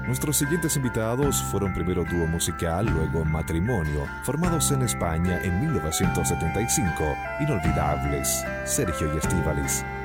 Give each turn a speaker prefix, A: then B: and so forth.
A: Nuestros siguientes invitados fueron primero dúo musical, luego matrimonio, formados en España en 1975. Inolvidables, Sergio y Estíbaliz.